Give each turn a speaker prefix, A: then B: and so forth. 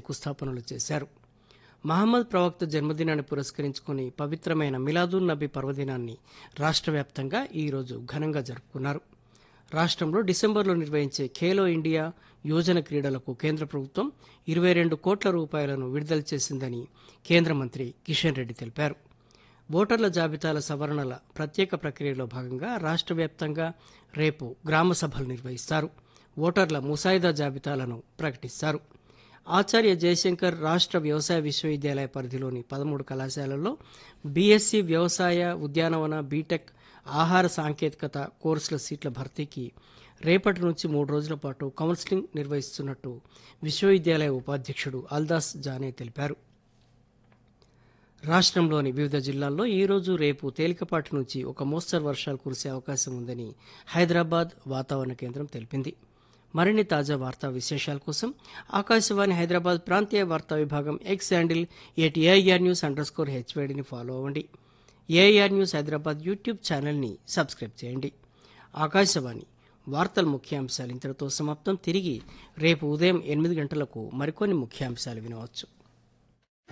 A: శంకుస్థాపనలు చేశారు. మహమ్మద్ ప్రవక్త జన్మదినాన్ని పురస్కరించుకుని పవిత్రమైన మిలాదున్ నబీ పర్వదినాన్ని రాష్ట్ర వ్యాప్తంగా ఈరోజు ఘనంగా జరుపుకున్నారు. రాష్ట్రంలో డిసెంబర్లో నిర్వహించే ఖేలో ఇండియా యోజన క్రీడలకు కేంద్ర ప్రభుత్వం 22 కోట్ల రూపాయలను విడుదల చేసిందని కేంద్ర మంత్రి కిషన్ రెడ్డి తెలిపారు. ఓటర్ల జాబితాల సవరణల ప్రత్యేక ప్రక్రియలో భాగంగా రాష్ట్ర వ్యాప్తంగా రేపు గ్రామ సభలు నిర్వహిస్తారు. ఓటర్ల ముసాయిదా జాబితాలను ప్రకటిస్తారు. ఆచార్య జయశంకర్ రాష్ట్ర వ్యవసాయ విశ్వవిద్యాలయ పరిధిలోని 13 కళాశాలల్లో బీఎస్సీ వ్యవసాయ, ఉద్యానవన, బీటెక్, ఆహార సాంకేతికత కోర్సుల సీట్ల భర్తీకి రేపటి నుంచి 3 రోజుల పాటు కౌన్సిలింగ్ నిర్వహిస్తున్నట్టు విశ్వవిద్యాలయ ఉపాధ్యక్షుడు అల్దాస్ జానే తెలిపారు. రాష్ట్రంలోని వివిధ జిల్లాల్లో ఈరోజు రేపు తేలికపాటి నుంచి ఒక మోస్తరు వర్షాలు కురిసే అవకాశం ఉందని హైదరాబాద్ వాతావరణ కేంద్రం తెలిపింది. మరిన్ని తాజా వార్తా విశేషాల కోసం ఆకాశవాణి హైదరాబాద్ ప్రాంతీయ వార్తా విభాగం ఎక్స్ హ్యాండిల్ @AIRnews_HYDని ఫాలో అవ్వండి. ఏఐఆర్ న్యూస్ హైదరాబాద్ యూట్యూబ్ ఛానల్ని సబ్స్క్రైబ్ చేయండి. ఆకాశవాణి వార్తల ముఖ్యాంశాలు ఇంతటితో సమాప్తం. తిరిగి రేపు ఉదయం 8 గంటలకు మరికొన్ని ముఖ్యాంశాలు వినవచ్చు.